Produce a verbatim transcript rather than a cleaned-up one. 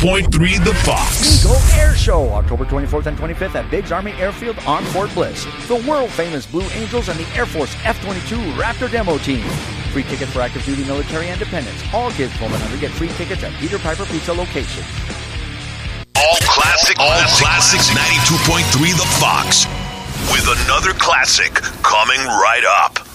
point three The Fox. Eagle Air Show, October twenty-fourth and twenty-fifth at Biggs Army Airfield on Fort Bliss. The world-famous Blue Angels and the Air Force F twenty-two Raptor demo team. Free tickets for active duty military and dependents. All kids twelve and under get free tickets at Peter Piper Pizza location. All classic, all classics, ninety-two point three The Fox. With another classic coming right up.